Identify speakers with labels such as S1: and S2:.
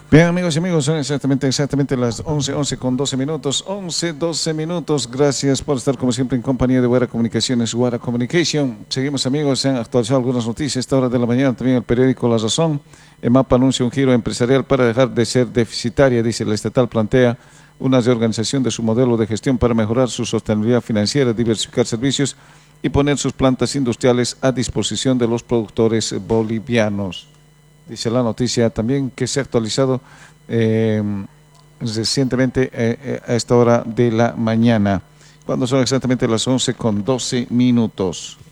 S1: Bien, amigos y amigos, son exactamente las 11 con 12 minutos. 12 minutos. Gracias por estar como siempre en compañía de Guara Comunicaciones, Guara Communication. Seguimos, amigos, se han actualizado algunas noticias. A esta hora de la mañana también el periódico La Razón. EMAPA anuncia un giro empresarial para dejar de ser deficitaria, dice la estatal, plantea una reorganización de su modelo de gestión para mejorar su sostenibilidad financiera, diversificar servicios y poner sus plantas industriales a disposición de los productores bolivianos. Dice la noticia también que se ha actualizado eh, recientemente a esta hora de la mañana, cuando son exactamente las 11 con 12 minutos.